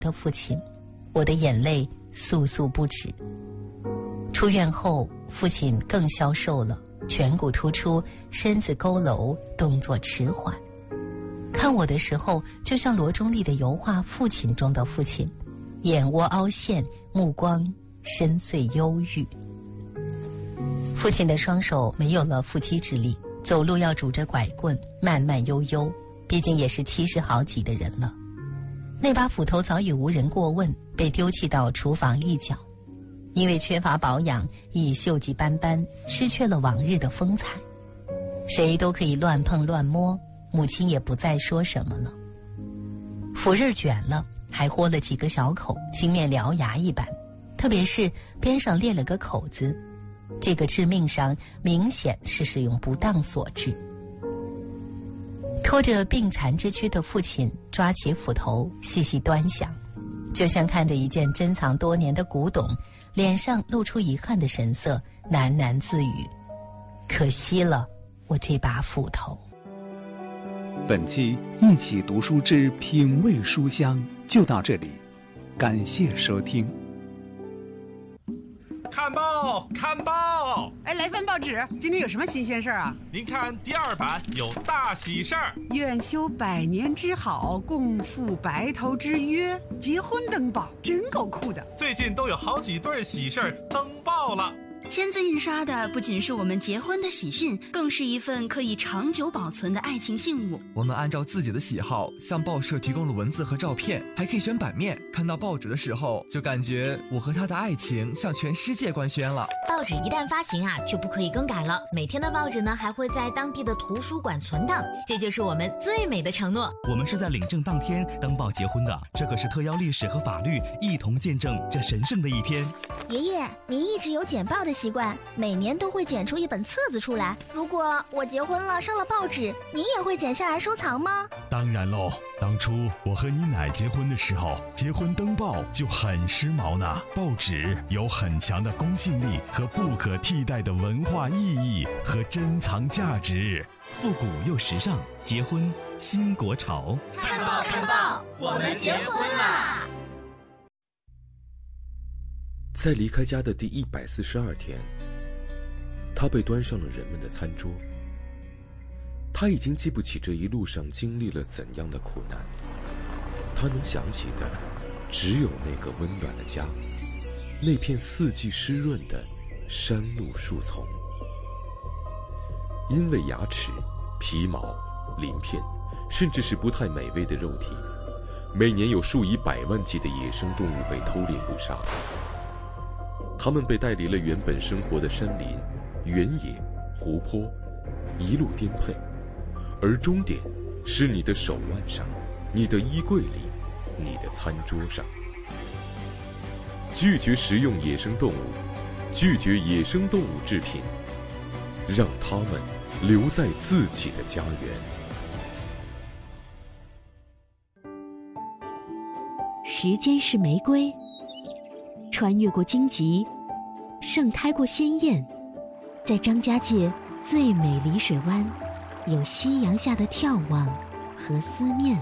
的父亲，我的眼泪簌簌不止。出院后，父亲更消瘦了，颧骨突出，身子佝偻，动作迟缓。看我的时候，就像罗中立的油画《父亲》中的父亲，眼窝凹陷，目光深邃忧郁。父亲的双手没有了腹肌之力，走路要拄着拐棍，慢慢悠悠，毕竟也是70好几的人了。那把斧头早已无人过问，被丢弃到厨房一角，因为缺乏保养，已锈迹斑斑，失去了往日的风采。谁都可以乱碰乱摸，母亲也不再说什么了。斧刃卷了，还豁了几个小口，青面獠牙一般，特别是边上裂了个口子，这个致命伤明显是使用不当所致。拖着病残之躯的父亲抓起斧头细细端详，就像看着一件珍藏多年的古董，脸上露出遗憾的神色，喃喃自语：可惜了我这把斧头。 本期一起读书之品味书香就到这里，感谢收听。 看报看报！ 哎，来份报纸，今天有什么新鲜事儿啊？ 您看第2版有大喜事儿， 愿修100年之好，共赴白头之约，结婚登报，真够酷的。 最近都有好几对喜事儿登报了。 签字印刷的不仅是我们结婚的喜讯，更是一份可以长久保存的爱情信物。 我们按照自己的喜好向报社提供了文字和照片，还可以选版面。看到报纸的时候，就感觉我和他的爱情向全世界官宣了。 报纸一旦发行啊，就不可以更改了。每天的报纸呢，还会在当地的图书馆存档，这就是我们最美的承诺。 我们是在领证当天登报结婚的，这可是特邀历史和法律一同见证这神圣的一天。 爷爷，您一直有剪报的习惯，每年都会剪出一本册子出来。如果我结婚了上了报纸，您也会剪下来收藏吗？ 当然喽，当初我和你奶结婚的时候，结婚登报就很时髦呢。报纸有很强的公信力和不可替代的文化意义和珍藏价值， 复古又时尚，结婚新国潮。 看报看报，我们结婚啦！ 在离开家的第142天，他被端上了人们的餐桌。他已经记不起这一路上经历了怎样的苦难，他能想起的只有那个温暖的家，那片四季湿润的山路树丛。因为牙齿、皮毛、鳞片，甚至是不太美味的肉体，每年有数以百万计的野生动物被偷猎捕杀。他们被带离了原本生活的山林、原野、湖泊，一路颠沛，而终点是你的手腕上，你的衣柜里，你的餐桌上。拒绝食用野生动物，拒绝野生动物制品，让它们留在自己的家园。 时间是玫瑰，穿越过荆棘，盛开过鲜艳，在张家界最美丽水湾，有夕阳下的眺望和思念。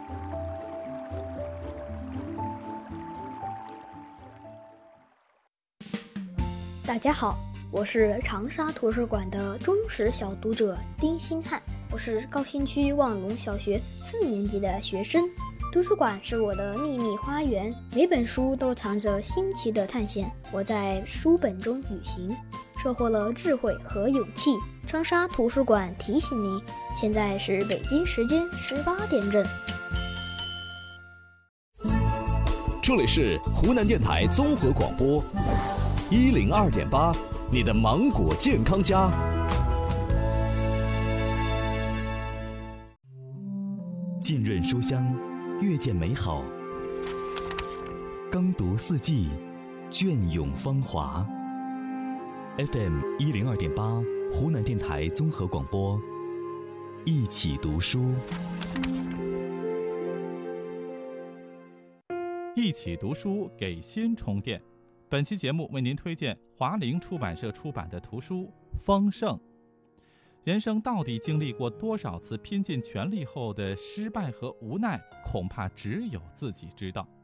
大家好，我是长沙图书馆的忠实小读者丁新汉，我是高新区望龙小学4年级的学生。图书馆是我的秘密花园，每本书都藏着新奇的探险。我在书本中旅行，收获了智慧和勇气。长沙图书馆提醒您，现在是北京时间18点整。 这里是湖南电台综合广播102.8，你的芒果健康家。 浸润书香，阅见美好，耕读四季，隽永芳华。FM 102.8，湖南电台综合广播，一起读书。 一起读书，给心充电。本期节目为您推荐华陵出版社出版的图书《丰盛》。人生到底经历过多少次拼尽全力后的失败和无奈，恐怕只有自己知道。